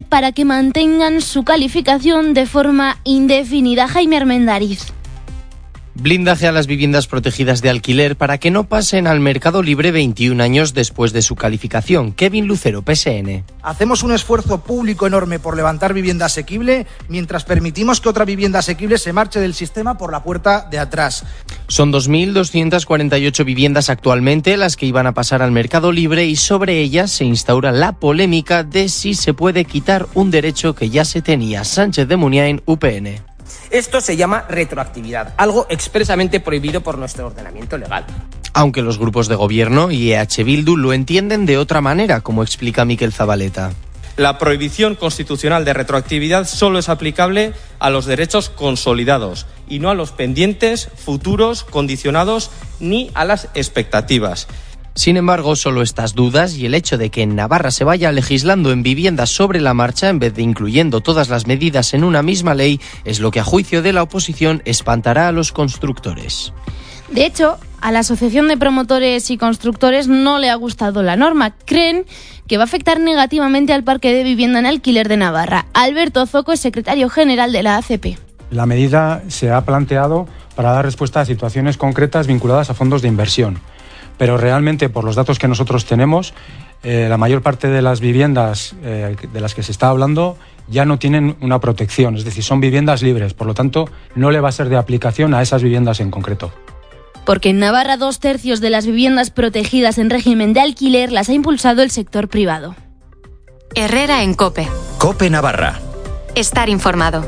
para que mantengan su calificación de forma indefinida. Jaime Armendariz. Blindaje a las viviendas protegidas de alquiler para que no pasen al mercado libre 21 años después de su calificación. Kevin Lucero, PSN. Hacemos un esfuerzo público enorme por levantar vivienda asequible, mientras permitimos que otra vivienda asequible se marche del sistema por la puerta de atrás. Son 2.248 viviendas actualmente las que iban a pasar al mercado libre y sobre ellas se instaura la polémica de si se puede quitar un derecho que ya se tenía. Sánchez de Muniain, UPN. Esto se llama retroactividad, algo expresamente prohibido por nuestro ordenamiento legal. Aunque los grupos de gobierno y EH Bildu lo entienden de otra manera, como explica Miquel Zabaleta. La prohibición constitucional de retroactividad solo es aplicable a los derechos consolidados y no a los pendientes, futuros, condicionados ni a las expectativas. Sin embargo, solo estas dudas y el hecho de que en Navarra se vaya legislando en viviendas sobre la marcha en vez de incluyendo todas las medidas en una misma ley es lo que a juicio de la oposición espantará a los constructores. De hecho, a la Asociación de Promotores y Constructores no le ha gustado la norma. Creen que va a afectar negativamente al parque de vivienda en alquiler de Navarra. Alberto Zoco es secretario general de la ACP. La medida se ha planteado para dar respuesta a situaciones concretas vinculadas a fondos de inversión. Pero realmente, por los datos que nosotros tenemos, la mayor parte de las viviendas de las que se está hablando ya no tienen una protección, es decir, son viviendas libres, por lo tanto, no le va a ser de aplicación a esas viviendas en concreto. Porque en Navarra 2/3 de las viviendas protegidas en régimen de alquiler las ha impulsado el sector privado. Herrera en COPE. COPE Navarra. Estar informado.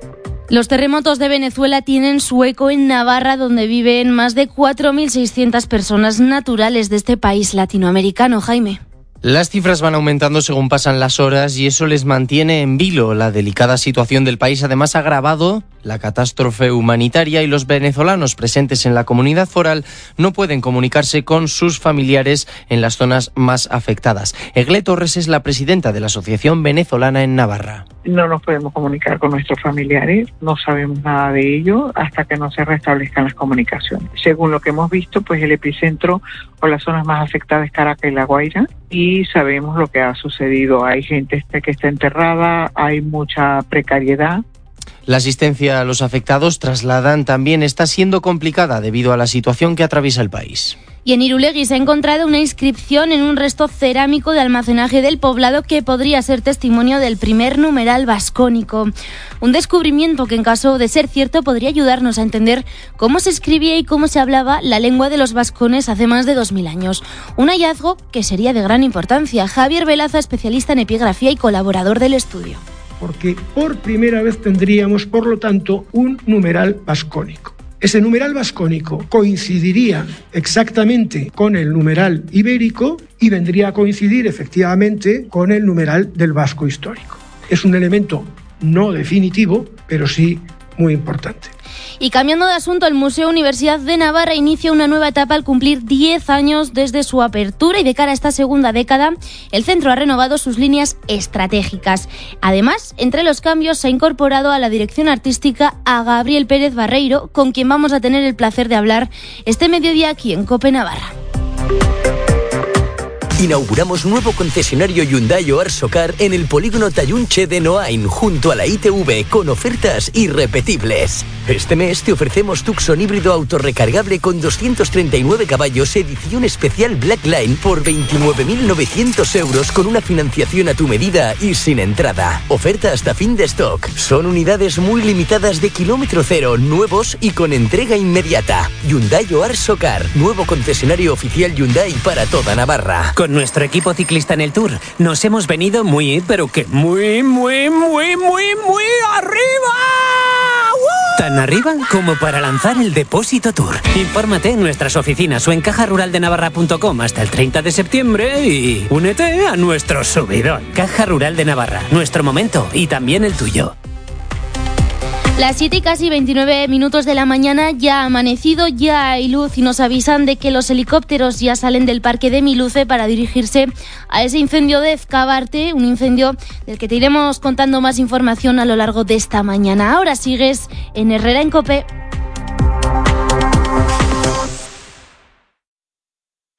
Los terremotos de Venezuela tienen su eco en Navarra, donde viven más de 4.600 personas naturales de este país latinoamericano. Jaime. Las cifras van aumentando según pasan las horas y eso les mantiene en vilo. La delicada situación del país además ha agravado la catástrofe humanitaria y los venezolanos presentes en la comunidad foral no pueden comunicarse con sus familiares en las zonas más afectadas. Egle Torres es la presidenta de la Asociación Venezolana en Navarra. No nos podemos comunicar con nuestros familiares, no sabemos nada de ello hasta que no se restablezcan las comunicaciones. Según lo que hemos visto, pues el epicentro o las zonas más afectadas es Caracas y La Guaira y sabemos lo que ha sucedido. Hay gente que está enterrada, hay mucha precariedad. La asistencia a los afectados, trasladan, también está siendo complicada debido a la situación que atraviesa el país. Y en Irulegui se ha encontrado una inscripción en un resto cerámico de almacenaje del poblado que podría ser testimonio del primer numeral vascónico. Un descubrimiento que, en caso de ser cierto, podría ayudarnos a entender cómo se escribía y cómo se hablaba la lengua de los vascones hace más de 2000 años. Un hallazgo que sería de gran importancia. Javier Velaza, especialista en epigrafía y colaborador del estudio. Porque por primera vez tendríamos, por lo tanto, un numeral vascónico. Ese numeral vascónico coincidiría exactamente con el numeral ibérico y vendría a coincidir efectivamente con el numeral del vasco histórico. Es un elemento no definitivo, pero sí muy importante. Y cambiando de asunto, el Museo Universidad de Navarra inicia una nueva etapa al cumplir 10 años desde su apertura y de cara a esta segunda década, el centro ha renovado sus líneas estratégicas. Además, entre los cambios se ha incorporado a la dirección artística a Gabriel Pérez Barreiro, con quien vamos a tener el placer de hablar este mediodía aquí en COPE Navarra. Inauguramos nuevo concesionario Hyundai o Arsocar en el polígono Tallunche de Noain, junto a la ITV, con ofertas irrepetibles. Este mes te ofrecemos Tucson híbrido autorrecargable con 239 caballos, edición especial Blackline, por 29.900 euros con una financiación a tu medida y sin entrada. Oferta hasta fin de stock. Son unidades muy limitadas de kilómetro cero, nuevos y con entrega inmediata. Hyundai o Arsocar, nuevo concesionario oficial Hyundai para toda Navarra. Con nuestro equipo ciclista en el Tour nos hemos venido muy, pero que muy arriba. ¡Woo! Tan arriba como para lanzar el Depósito Tour. Infórmate en nuestras oficinas o en cajaruraldenavarra.com hasta el 30 de septiembre y únete a nuestro subidón. Caja Rural de Navarra, nuestro momento y también el tuyo. Las 7 y casi 29 minutos de la mañana, ya ha amanecido, ya hay luz y nos avisan de que los helicópteros ya salen del parque de Miluce para dirigirse a ese incendio de Ezkabarte, un incendio del que te iremos contando más información a lo largo de esta mañana. Ahora sigues en Herrera en COPE.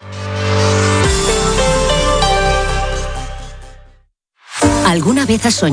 ¿Alguna vez has soñado